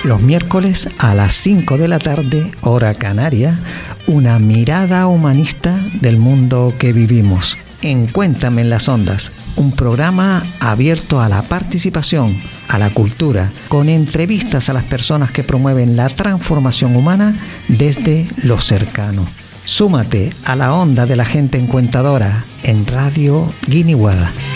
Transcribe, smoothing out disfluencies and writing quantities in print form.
Los miércoles a las 5 de la tarde, hora canaria, una mirada humanista del mundo que vivimos. En Cuéntame en las Ondas, un programa abierto a la participación, a la cultura, con entrevistas a las personas que promueven la transformación humana desde lo cercano. Súmate a la onda de la gente encuentadora en Radio Guiniguada.